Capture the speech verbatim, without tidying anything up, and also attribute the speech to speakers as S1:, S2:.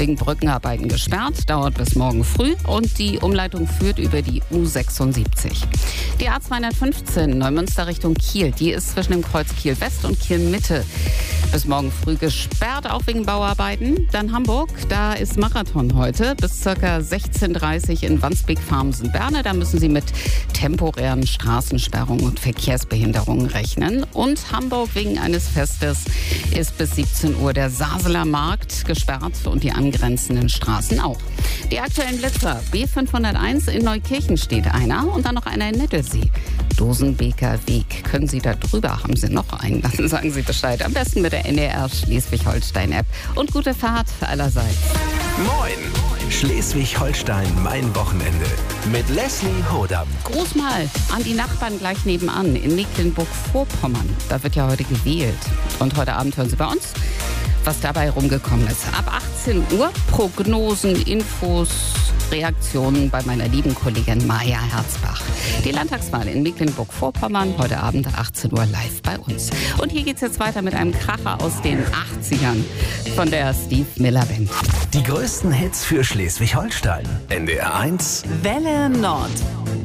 S1: wegen Brückenarbeiten gesperrt, dauert bis morgen früh und die Umleitung führt über die U sechsundsiebzig. Die A zweihundertfünfzehn Neumünster Richtung Kiel, die ist zwischen dem Kreuz Kiel West und Kiel Mitte bis morgen früh gesperrt, auch wegen Bauarbeiten. Dann Hamburg, da ist Marathon heute bis ca. sechzehn Uhr dreißig in Wandsbek-Farmsen-Berne. Da müssen Sie mit temporären Straßensperrungen und Verkehrsbehinderungen rechnen. Und Hamburg wegen eines Festes ist bis siebzehn Uhr der Saseler Markt gesperrt und die angrenzenden Straßen auch. Die aktuellen Blitzer: B fünfhunderteins in Neukirchen steht einer und dann noch einer in Nettelsee. Dosenbeker Weg. Können Sie da drüber? Haben Sie noch einen? Dann sagen Sie Bescheid. Am besten mit der N D R Schleswig-Holstein-App. Und gute Fahrt allerseits.
S2: Moin! Schleswig-Holstein, mein Wochenende. Mit Leslie Hodam.
S1: Gruß mal an die Nachbarn gleich nebenan in Mecklenburg-Vorpommern. Da wird ja heute gewählt. Und heute Abend hören Sie bei uns, was dabei rumgekommen ist. Ab achtzehn Uhr Prognosen, Infos, Reaktionen bei meiner lieben Kollegin Maja Herzbach. Die Landtagswahl in Mecklenburg-Vorpommern heute Abend achtzehn Uhr live bei uns. Und hier geht's jetzt weiter mit einem Kracher aus den achtzigern von der Steve Miller Band.
S2: Die größten Hits für Schleswig-Holstein. N D R eins
S3: Welle Nord.